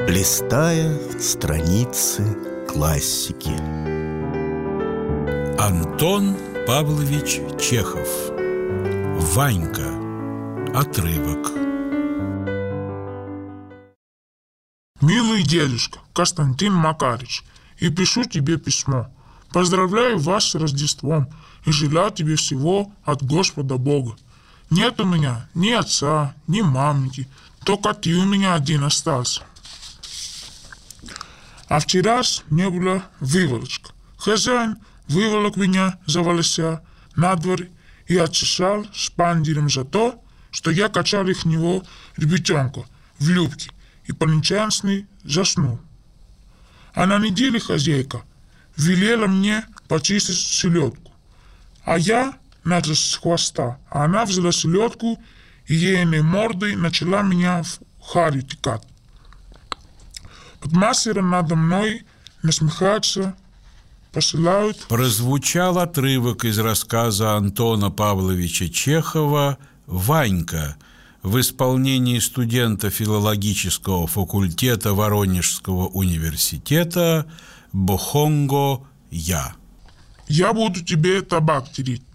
листая страницы классики. Антон Павлович Чехов. Ванька. Отрывок. Милый дедушка Константин Макарыч, и пишу тебе письмо. Поздравляю вас с Рождеством и желаю тебе всего от Господа Бога. Нет у меня ни отца, ни мамки, только ты у меня один остался. А вчера не было выволочка. Хозяин выволок меня за волося на двор и отчесал шпандером за то, что я качал их него ребятенка в любке и по-нечестно заснул. А на неделе хозяйка велела мне почистить селедку. А я начал с хвоста, а она взяла селедку и ейной мордой начала меня в харю текать. Подмастера надо мной насмехаются, посылают. Прозвучал отрывок из рассказа Антона Павловича Чехова «Ванька» в исполнении студента филологического факультета Воронежского университета Бохонго Я. Я буду тебе табак тереть.